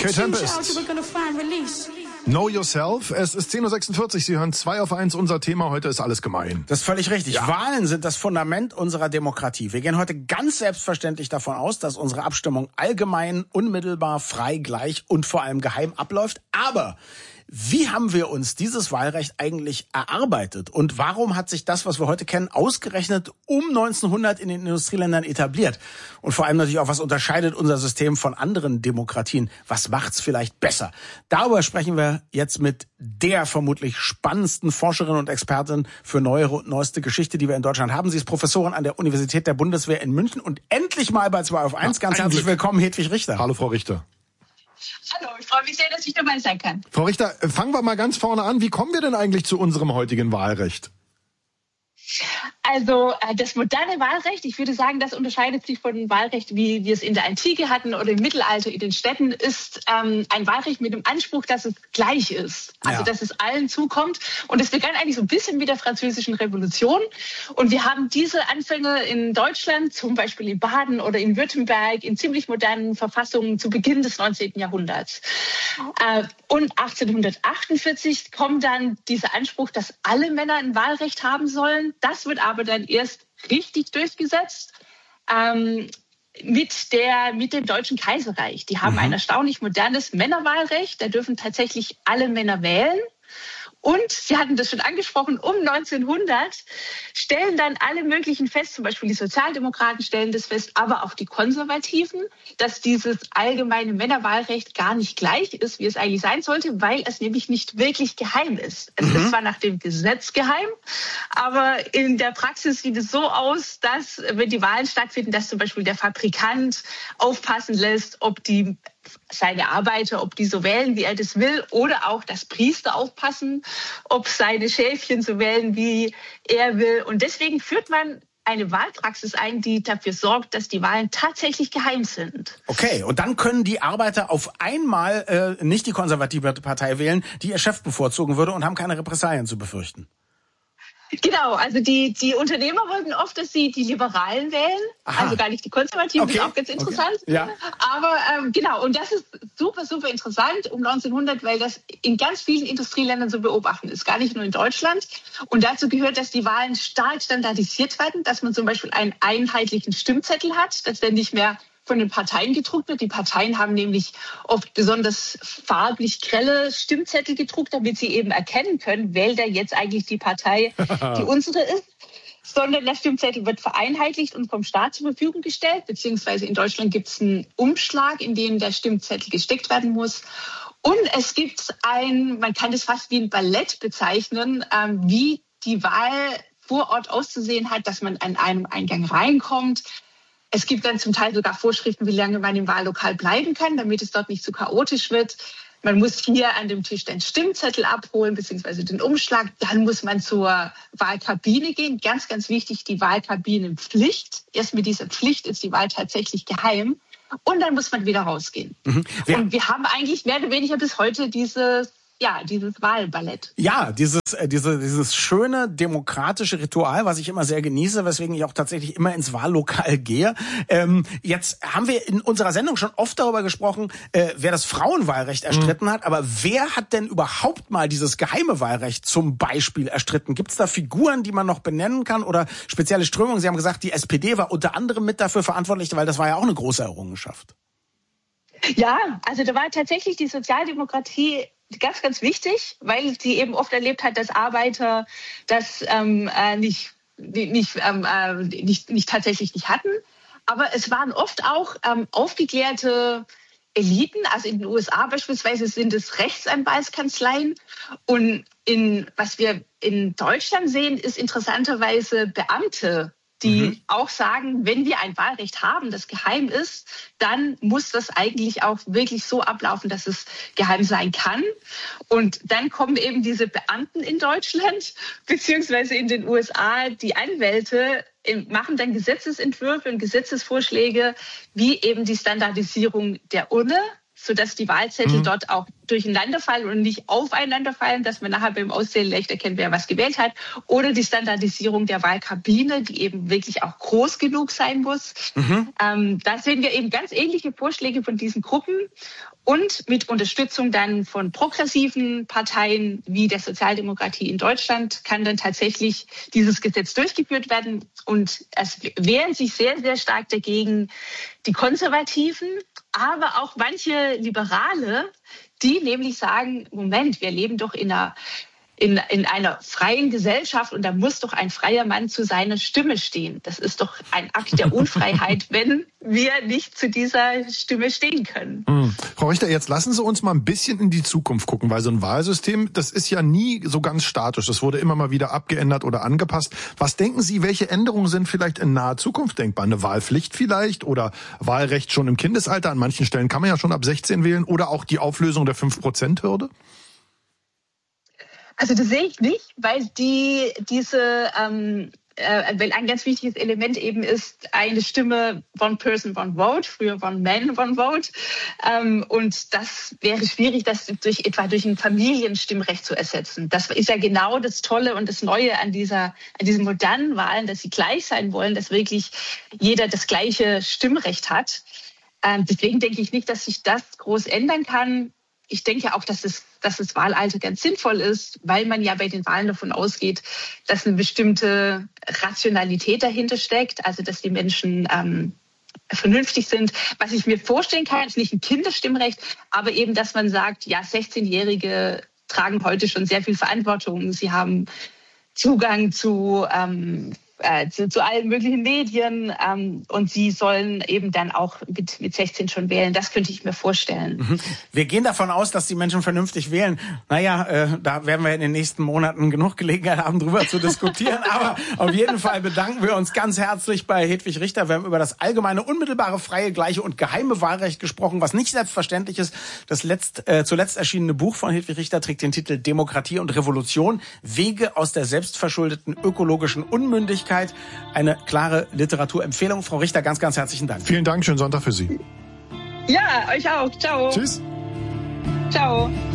Kate Tempest. Know Yourself. Es ist 10.46 Uhr. Sie hören 2 auf 1. Unser Thema heute ist alles gemein. Das ist völlig richtig. Ja. Wahlen sind das Fundament unserer Demokratie. Wir gehen heute ganz selbstverständlich davon aus, dass unsere Abstimmung allgemein, unmittelbar, frei, gleich und vor allem geheim abläuft. Aber wie haben wir uns dieses Wahlrecht eigentlich erarbeitet? Und warum hat sich das, was wir heute kennen, ausgerechnet um 1900 in den Industrieländern etabliert? Und vor allem natürlich auch, was unterscheidet unser System von anderen Demokratien? Was macht's vielleicht besser? Darüber sprechen wir jetzt mit der vermutlich spannendsten Forscherin und Expertin für neuere und neueste Geschichte, die wir in Deutschland haben. Sie ist Professorin an der Universität der Bundeswehr in München und endlich mal bei 2 auf 1. Ganz herzlich willkommen, Hedwig Richter. Hallo, Frau Richter. Hallo, ich freue mich sehr, dass ich dabei sein kann. Frau Richter, fangen wir mal ganz vorne an. Wie kommen wir denn eigentlich zu unserem heutigen Wahlrecht? Also das moderne Wahlrecht, ich würde sagen, das unterscheidet sich von dem Wahlrecht, wie wir es in der Antike hatten oder im Mittelalter in den Städten, ist ein Wahlrecht mit dem Anspruch, dass es gleich ist. Also dass es allen zukommt. Und es begann eigentlich so ein bisschen mit der Französischen Revolution. Und wir haben diese Anfänge in Deutschland, zum Beispiel in Baden oder in Württemberg, in ziemlich modernen Verfassungen zu Beginn des 19. Jahrhunderts. Und 1848 kommt dann dieser Anspruch, dass alle Männer ein Wahlrecht haben sollen. Das wird aber dann erst richtig durchgesetzt mit dem Deutschen Kaiserreich. Die haben ein erstaunlich modernes Männerwahlrecht. Da dürfen tatsächlich alle Männer wählen. Und Sie hatten das schon angesprochen, um 1900 stellen dann alle möglichen fest, zum Beispiel die Sozialdemokraten stellen das fest, aber auch die Konservativen, dass dieses allgemeine Männerwahlrecht gar nicht gleich ist, wie es eigentlich sein sollte, weil es nämlich nicht wirklich geheim ist. Es ist zwar nach dem Gesetz geheim, aber in der Praxis sieht es so aus, dass, wenn die Wahlen stattfinden, dass zum Beispiel der Fabrikant aufpassen lässt, ob seine Arbeiter, ob die so wählen, wie er das will, oder auch, dass Priester aufpassen, ob seine Schäfchen so wählen, wie er will. Und deswegen führt man eine Wahlpraxis ein, die dafür sorgt, dass die Wahlen tatsächlich geheim sind. Okay, und dann können die Arbeiter auf einmal nicht die konservative Partei wählen, die ihr Chef bevorzugen würde und haben keine Repressalien zu befürchten. Genau, also die Unternehmer wollten oft, dass sie die Liberalen wählen, also gar nicht die Konservativen, das ist auch ganz interessant. Okay. Ja. Aber genau, und das ist super, super interessant um 1900, weil das in ganz vielen Industrieländern so beobachten ist, gar nicht nur in Deutschland. Und dazu gehört, dass die Wahlen stark standardisiert werden, dass man zum Beispiel einen einheitlichen Stimmzettel hat, dass der nicht mehr von den Parteien gedruckt wird. Die Parteien haben nämlich oft besonders farblich grelle Stimmzettel gedruckt, damit sie eben erkennen können, wählt er jetzt eigentlich die Partei, die unsere ist. Sondern der Stimmzettel wird vereinheitlicht und vom Staat zur Verfügung gestellt. Beziehungsweise in Deutschland gibt es einen Umschlag, in dem der Stimmzettel gesteckt werden muss. Und es gibt man kann das fast wie ein Ballett bezeichnen, wie die Wahl vor Ort auszusehen hat, dass man an einem Eingang reinkommt. Es gibt dann zum Teil sogar Vorschriften, wie lange man im Wahllokal bleiben kann, damit es dort nicht zu chaotisch wird. Man muss hier an dem Tisch den Stimmzettel abholen, beziehungsweise den Umschlag. Dann muss man zur Wahlkabine gehen. Ganz, ganz wichtig, die Wahlkabinenpflicht. Erst mit dieser Pflicht ist die Wahl tatsächlich geheim. Und dann muss man wieder rausgehen. Und wir haben eigentlich mehr oder weniger bis heute dieses Wahlballett. Ja, dieses schöne demokratische Ritual, was ich immer sehr genieße, weswegen ich auch tatsächlich immer ins Wahllokal gehe. Jetzt haben wir in unserer Sendung schon oft darüber gesprochen, wer das Frauenwahlrecht erstritten hat. Aber wer hat denn überhaupt mal dieses geheime Wahlrecht zum Beispiel erstritten? Gibt es da Figuren, die man noch benennen kann oder spezielle Strömungen? Sie haben gesagt, die SPD war unter anderem mit dafür verantwortlich, weil das war ja auch eine große Errungenschaft. Ja, also da war tatsächlich die Sozialdemokratie ganz, ganz wichtig, weil sie eben oft erlebt hat, dass Arbeiter das nicht tatsächlich nicht hatten. Aber es waren oft auch aufgeklärte Eliten, also in den USA beispielsweise sind es Rechtsanwaltskanzleien. Und was wir in Deutschland sehen, ist interessanterweise Beamte, die auch sagen, wenn wir ein Wahlrecht haben, das geheim ist, dann muss das eigentlich auch wirklich so ablaufen, dass es geheim sein kann. Und dann kommen eben diese Beamten in Deutschland beziehungsweise in den USA, die Anwälte, machen dann Gesetzesentwürfe und Gesetzesvorschläge, wie eben die Standardisierung der Urne, sodass die Wahlzettel dort auch durcheinanderfallen und nicht aufeinanderfallen, dass man nachher beim Auszählen leicht erkennt, wer was gewählt hat. Oder die Standardisierung der Wahlkabine, die eben wirklich auch groß genug sein muss. Da sehen wir eben ganz ähnliche Vorschläge von diesen Gruppen. Und mit Unterstützung dann von progressiven Parteien wie der Sozialdemokratie in Deutschland kann dann tatsächlich dieses Gesetz durchgeführt werden. Und es wehren sich sehr, sehr stark dagegen die Konservativen, aber auch manche Liberale, die nämlich sagen, Moment, wir leben doch in einer freien Gesellschaft und da muss doch ein freier Mann zu seiner Stimme stehen. Das ist doch ein Akt der Unfreiheit, wenn wir nicht zu dieser Stimme stehen können. Frau Richter, jetzt lassen Sie uns mal ein bisschen in die Zukunft gucken, weil so ein Wahlsystem, das ist ja nie so ganz statisch. Das wurde immer mal wieder abgeändert oder angepasst. Was denken Sie, welche Änderungen sind vielleicht in naher Zukunft denkbar? Eine Wahlpflicht vielleicht oder Wahlrecht schon im Kindesalter? An manchen Stellen kann man ja schon ab 16 wählen oder auch die Auflösung der 5%-Hürde? Also das sehe ich nicht, weil weil ein ganz wichtiges Element eben ist, eine Stimme, one person, one vote, früher one man, one vote. Und das wäre schwierig, das etwa durch ein Familienstimmrecht zu ersetzen. Das ist ja genau das Tolle und das Neue an diesen modernen Wahlen, dass sie gleich sein wollen, dass wirklich jeder das gleiche Stimmrecht hat. Deswegen denke ich nicht, dass sich das groß ändern kann. Ich denke auch, dass das Wahlalter ganz sinnvoll ist, weil man ja bei den Wahlen davon ausgeht, dass eine bestimmte Rationalität dahinter steckt, also dass die Menschen vernünftig sind. Was ich mir vorstellen kann, ist nicht ein Kinderstimmrecht, aber eben, dass man sagt, ja, 16-Jährige tragen heute schon sehr viel Verantwortung. Sie haben Zugang zu allen möglichen Medien und sie sollen eben dann auch mit 16 schon wählen. Das könnte ich mir vorstellen. Wir gehen davon aus, dass die Menschen vernünftig wählen. Naja, da werden wir in den nächsten Monaten genug Gelegenheit haben, drüber zu diskutieren. Aber auf jeden Fall bedanken wir uns ganz herzlich bei Hedwig Richter. Wir haben über das allgemeine, unmittelbare, freie, gleiche und geheime Wahlrecht gesprochen, was nicht selbstverständlich ist. Das zuletzt erschienene Buch von Hedwig Richter trägt den Titel Demokratie und Revolution. Wege aus der selbstverschuldeten ökologischen Unmündigkeit. Eine klare Literaturempfehlung. Frau Richter, ganz, ganz herzlichen Dank. Vielen Dank, schönen Sonntag für Sie. Ja, euch auch. Ciao. Tschüss. Ciao.